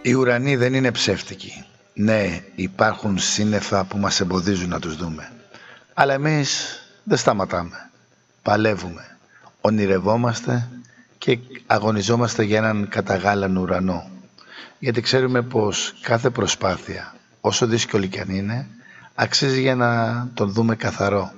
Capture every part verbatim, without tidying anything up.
Οι ουρανοί δεν είναι ψεύτικοι. Ναι, υπάρχουν σύννεφα που μας εμποδίζουν να τους δούμε. Αλλά εμείς δεν σταματάμε. Παλεύουμε, ονειρευόμαστε και αγωνιζόμαστε για έναν καταγάλανο ουρανό. Γιατί ξέρουμε πως κάθε προσπάθεια, όσο δύσκολη κι αν είναι, αξίζει για να τον δούμε καθαρό.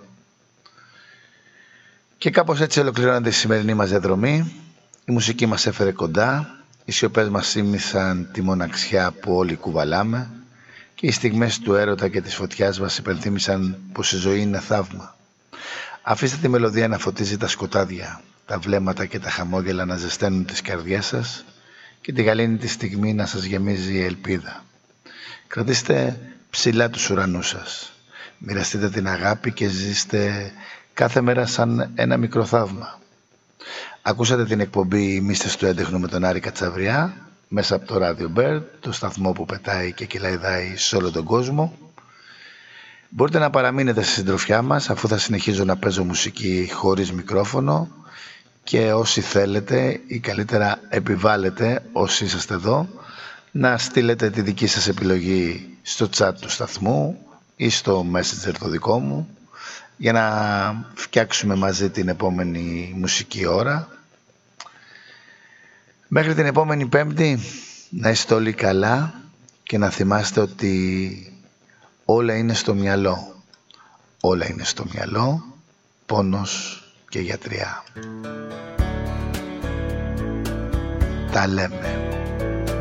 Και κάπως έτσι ολοκληρώνεται η σημερινή μας διαδρομή. Η μουσική μας έφερε κοντά, οι σιωπές μας θύμισαν τη μοναξιά που όλοι κουβαλάμε και οι στιγμές του έρωτα και της φωτιάς μας υπενθύμισαν πως η ζωή είναι θαύμα. Αφήστε τη μελωδία να φωτίζει τα σκοτάδια, τα βλέμματα και τα χαμόγελα να ζεσταίνουν τις καρδιές σας και τη γαλήνη τη στιγμή να σας γεμίζει η ελπίδα. Κρατήστε ψηλά τους ουρανούς σας. Μοιραστείτε την αγάπη και ζήστε κάθε μέρα σαν ένα μικρό θαύμα. Ακούσατε την εκπομπή «Μύστες του έντεχνου» με τον Άρη Κατσαβριά μέσα από το Radio Bird, το σταθμό που πετάει και κυλαϊδάει σε όλο τον κόσμο. Μπορείτε να παραμείνετε στη συντροφιά μας, αφού θα συνεχίζω να παίζω μουσική χωρίς μικρόφωνο, και όσοι θέλετε ή καλύτερα επιβάλλετε όσοι είσαστε εδώ να στείλετε τη δική σας επιλογή στο chat του σταθμού ή στο messenger το δικό μου για να φτιάξουμε μαζί την επόμενη μουσική ώρα. Μέχρι την επόμενη Πέμπτη να είστε όλοι καλά και να θυμάστε ότι όλα είναι στο μυαλό. Όλα είναι στο μυαλό, πόνος και γιατριά. Τα λέμε.